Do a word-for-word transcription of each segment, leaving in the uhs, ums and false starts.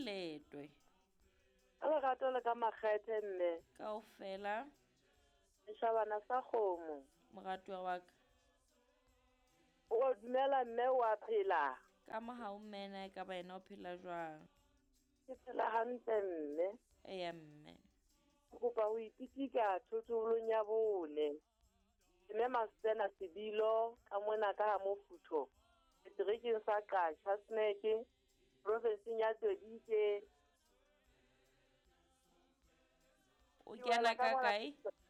letwe a lerato le ka makgethe mme kaofela leshabana sa kgomo moratwa wa ka o dumela mme wa phela ka mohau mmena ka ba ena o phela jwang ke phela hantle mme eya mme o kopa ho ipitika thotholong ya bone mme Masena Sebilo ka mona ka Mofutho seterekeng sa Qasha Snake provinceng ya Todike o kena ka kae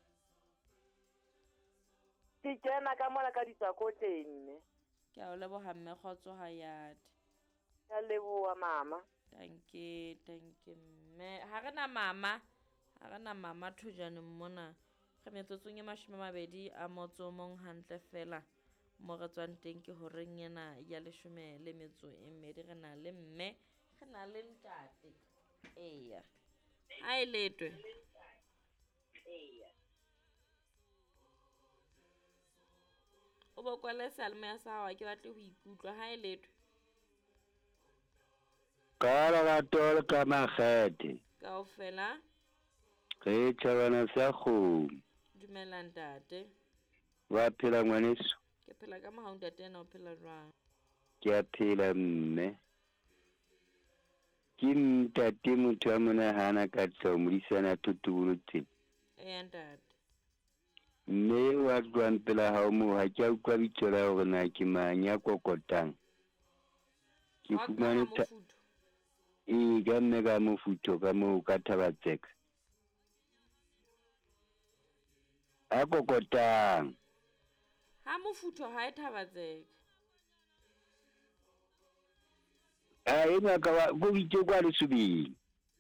ke kena ka mona ka ditsakoteng ke a o leboga mme kgotso ha yate ya leboa mama danke danke mme ha rena mama ha rena mama thojaneng mona re metsotsong e mashome a mabedi a motso mong hantle fela mo re tswang teng ke horeng ena ya leshome le metso e mmedi re na le mme re na le ntate eya ha e letwe o bo kwale salmo ya sa wa ke batle ho ikutlwa ha e letwe ka lerato ka makgethe kaofela re tjhabana sa kgomo dumela ntate wa phela ngwaneso ke phela ka mohau ntate ena o phela jwang ke a phela mme ke ntate motho a monahana ka tsa modisana tutubolo tse eya ntate mme wa tloang pela hao mo ha ke a utlwa bitso la hore na ke manya kokotang ke fumane Mofutho e ka mme ka Mofutho ka moo ka Thabatseka a kokotang ha Mofutho ha e Thabatseka a ena ka ba go bitso kwa le subeng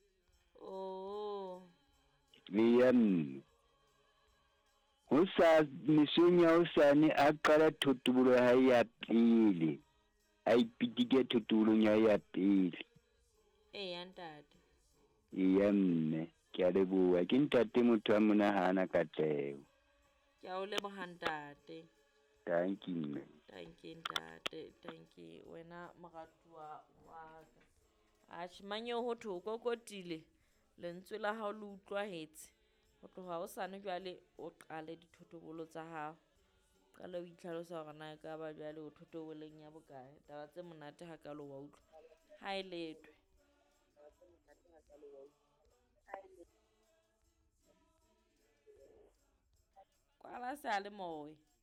oh le yan ho sa misonya ho sane a qala thotobolo ha ya pele a ipitike thotobolo nya ya pele e ya ntate ya mme ke a leboha ke ntate motho a monahana ka teo ke a o leboha ntate thank you mme thank you ntate thank you wena moratwa wa ka a shimanyo ho tho kokotile lentswe la hao le utlwahetse ho tloha ho sane jwale o qale dithotobolo tsa hao qala o itlhalosa hore na ka ba jwale o thotoboleng ya bokae taba tse monate ha ka lo wa utlwa ha e letwe kwala sa le mowe